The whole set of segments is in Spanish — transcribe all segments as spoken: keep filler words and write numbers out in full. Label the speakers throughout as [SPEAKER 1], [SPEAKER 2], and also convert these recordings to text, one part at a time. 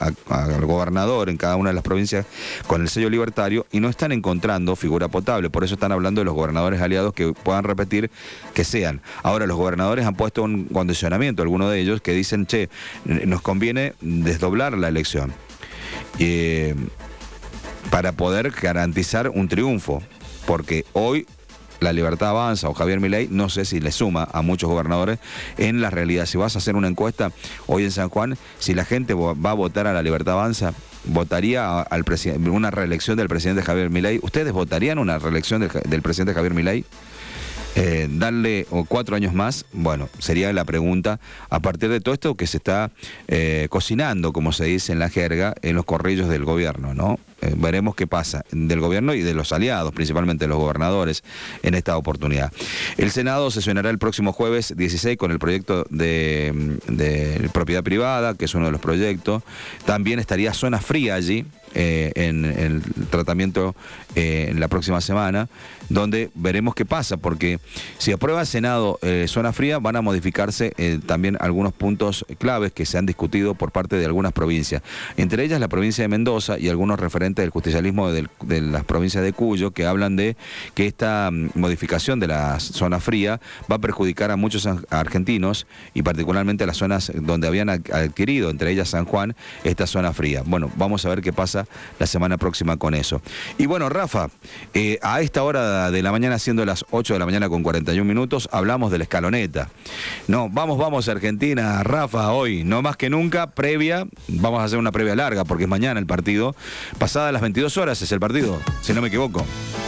[SPEAKER 1] a, a, al gobernador en cada una de las provincias con el sello libertario y no están encontrando figura potable. Por eso están hablando de los gobernadores aliados que puedan repetir que sean. Ahora, los gobernadores han puesto un condicionamiento, algunos de ellos, que dicen, che, nos conviene desdoblar la elección eh, para poder garantizar un triunfo, porque hoy La Libertad Avanza o Javier Milei, no sé si le suma a muchos gobernadores en la realidad. Si vas a hacer una encuesta hoy en San Juan, si la gente va a votar a La Libertad Avanza, ¿votaría al una reelección del presidente Javier Milei? ¿Ustedes votarían una reelección del, del presidente Javier Milei? Eh, darle cuatro años más, bueno, sería la pregunta a partir de todo esto que se está eh, cocinando, como se dice en la jerga, en los corrillos del gobierno, ¿no? Eh, veremos qué pasa del gobierno y de los aliados, principalmente de los gobernadores, en esta oportunidad. El Senado sesionará el próximo jueves dieciséis con el proyecto de, de propiedad privada, que es uno de los proyectos. También estaría Zona Fría allí, eh, en, en el tratamiento eh, en la próxima semana, donde veremos qué pasa, porque si aprueba el Senado eh, Zona Fría, van a modificarse eh, también algunos puntos claves que se han discutido por parte de algunas provincias, entre ellas la provincia de Mendoza y algunos referentes del justicialismo de, de las provincias de Cuyo, que hablan de que esta modificación de la Zona Fría va a perjudicar a muchos argentinos y particularmente a las zonas donde habían adquirido, entre ellas San Juan, esta Zona Fría. Bueno, vamos a ver qué pasa la semana próxima con eso. Y bueno, Rafa, eh, a esta hora de la mañana, siendo las ocho de la mañana con cuarenta y un minutos, hablamos de la escaloneta. No, vamos, vamos Argentina, Rafa, hoy, no más que nunca, previa, vamos a hacer una previa larga porque es mañana el partido, pasada las veintidós horas es el partido, si no me equivoco.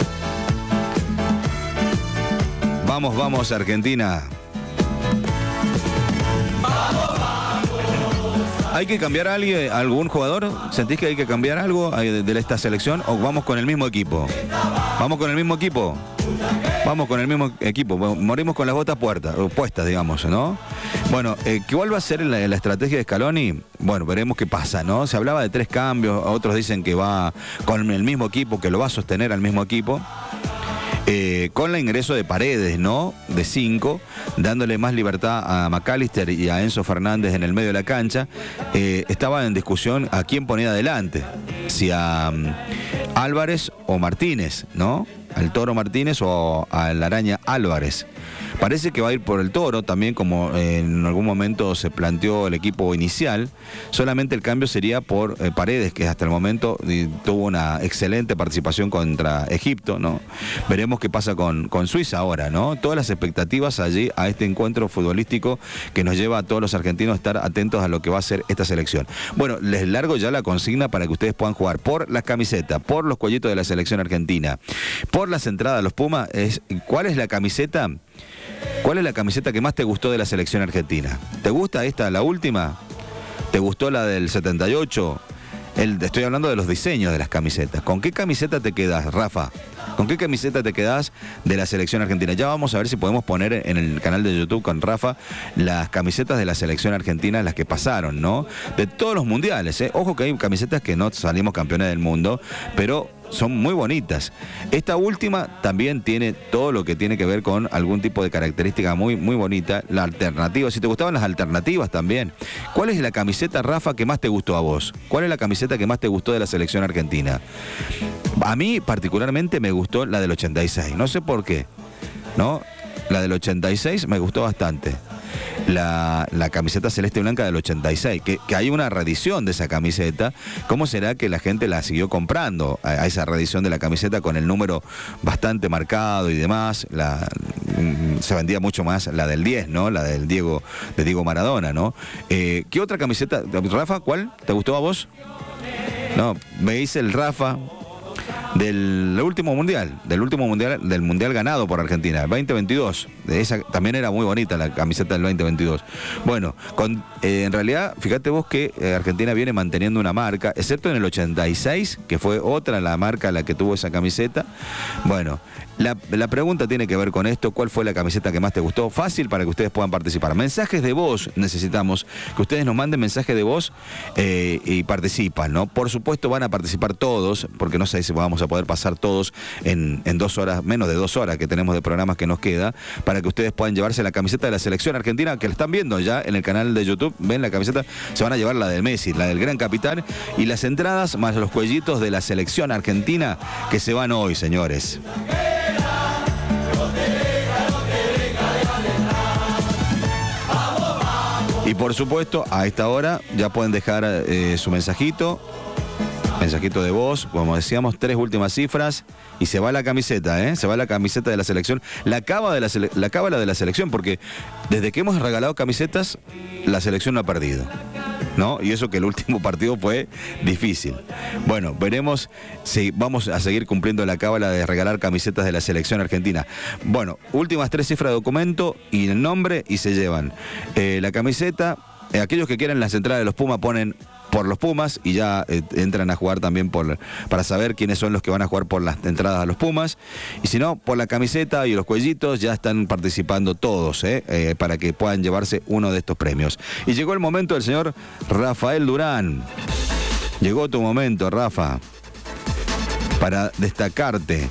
[SPEAKER 1] Vamos, vamos Argentina. ¿Hay que cambiar a alguien, a algún jugador? ¿Sentís que hay que cambiar algo de, de esta selección o vamos con el mismo equipo? ¿Vamos con el mismo equipo? Vamos con el mismo equipo. Morimos con las botas puertas, puestas, digamos, ¿no? Bueno, eh, ¿cuál va a ser la, la estrategia de Scaloni? Bueno, veremos qué pasa, ¿no? Se hablaba de tres cambios, otros dicen que va con el mismo equipo, que lo va a sostener al mismo equipo. Eh, con el ingreso de Paredes, ¿no? De cinco, dándole más libertad a McAllister y a Enzo Fernández en el medio de la cancha. Eh, estaba en discusión a quién ponía adelante, si a um, Álvarez o Martínez, ¿no? Al Toro Martínez o a la Araña Álvarez. Parece que va a ir por el Toro también, como en algún momento se planteó el equipo inicial. Solamente el cambio sería por eh, Paredes, que hasta el momento y, tuvo una excelente participación contra Egipto, ¿no? Veremos qué pasa con, con Suiza ahora, ¿no? Todas las expectativas allí a este encuentro futbolístico que nos lleva a todos los argentinos a estar atentos a lo que va a ser esta selección. Bueno, les largo ya la consigna para que ustedes puedan jugar por las camisetas, por los cuellitos de la selección argentina, por las entradas de los Pumas. Es, ¿cuál es la camiseta? ¿Cuál es la camiseta que más te gustó de la selección argentina? ¿Te gusta esta, la última? ¿Te gustó la del setenta y ocho? El, estoy hablando de los diseños de las camisetas. ¿Con qué camiseta te quedas, Rafa? ¿Con qué camiseta te quedás de la selección argentina? Ya vamos a ver si podemos poner en el canal de YouTube con Rafa las camisetas de la selección argentina, las que pasaron, ¿no? De todos los mundiales, ¿eh? Ojo que hay camisetas que no salimos campeones del mundo, pero son muy bonitas. Esta última también tiene todo lo que tiene que ver con algún tipo de característica muy, muy bonita. La alternativa, si te gustaban las alternativas también. ¿Cuál es la camiseta, Rafa, que más te gustó a vos? ¿Cuál es la camiseta que más te gustó de la selección argentina? A mí particularmente me gustó la del ochenta y seis, no sé por qué, ¿no? La del ochenta y seis me gustó bastante. La, la camiseta celeste blanca del ochenta y seis, que, que hay una reedición de esa camiseta. ¿Cómo será que la gente la siguió comprando a, a esa reedición de la camiseta con el número bastante marcado y demás? La, se vendía mucho más la del diez, ¿no? La del Diego, de Diego Maradona, ¿no? Eh, ¿Qué otra camiseta? Rafa, ¿cuál? ¿Te gustó a vos? No, me dice el Rafa del último mundial, del último mundial, del mundial ganado por Argentina, el veinte veintidós. De esa también era muy bonita la camiseta del veinte veintidós. Bueno, con, eh, en realidad, fíjate vos que eh, Argentina viene manteniendo una marca, excepto en el ochenta y seis, que fue otra la marca la que tuvo esa camiseta. Bueno, la, la pregunta tiene que ver con esto. ¿Cuál fue la camiseta que más te gustó? Fácil para que ustedes puedan participar. Mensajes de voz necesitamos, que ustedes nos manden mensajes de voz eh, y participan, ¿no? Por supuesto van a participar todos, porque no sé si vamos a poder pasar todos en, en dos horas, menos de dos horas que tenemos de programas que nos queda, para que ustedes puedan llevarse la camiseta de la selección argentina, que la están viendo ya en el canal de YouTube. Ven la camiseta, se van a llevar la de Messi, la del gran capitán, y las entradas más los cuellitos de la selección argentina que se van hoy, señores. Y por supuesto, a esta hora ya pueden dejar eh, su mensajito, mensajito de voz, como decíamos, tres últimas cifras, y se va la camiseta, ¿eh? Se va la camiseta de la selección, la cábala de la, sele la cábala de la selección, porque desde que hemos regalado camisetas, la selección no ha perdido, ¿no? Y eso que el último partido fue difícil. Bueno, veremos si vamos a seguir cumpliendo la cábala de regalar camisetas de la selección argentina. Bueno, últimas tres cifras de documento y el nombre, y se llevan eh, la camiseta. Eh, aquellos que quieran las entradas de los Pumas ponen por los Pumas y ya eh, entran a jugar también por, para saber quiénes son los que van a jugar por las entradas a los Pumas. Y si no, por la camiseta y los cuellitos ya están participando todos, eh, eh, para que puedan llevarse uno de estos premios. Y llegó el momento del señor Rafael Durán. Llegó tu momento, Rafa, para destacarte.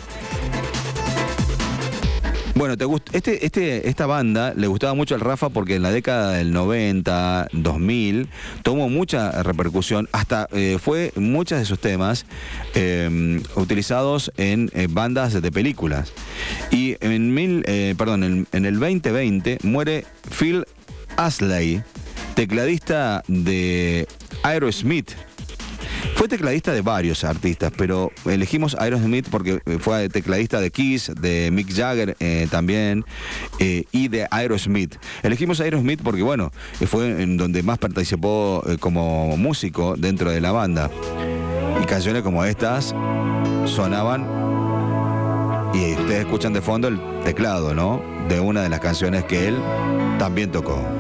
[SPEAKER 1] Bueno, te gust este, este, esta banda le gustaba mucho al Rafa porque en la década del noventa, dos mil, tomó mucha repercusión, hasta eh, fue muchos de sus temas eh, utilizados en eh, bandas de películas. Y en, mil, eh, perdón, en, en el veinte veinte muere Phil Astley, tecladista de Aerosmith. Fue tecladista de varios artistas, pero elegimos Aerosmith porque fue tecladista de Kiss, de Mick Jagger eh, también, eh, y de Aerosmith. Elegimos Aerosmith porque, bueno, fue en donde más participó eh, como músico dentro de la banda. Y canciones como estas sonaban, y ustedes escuchan de fondo el teclado, ¿no?, de una de las canciones que él también tocó.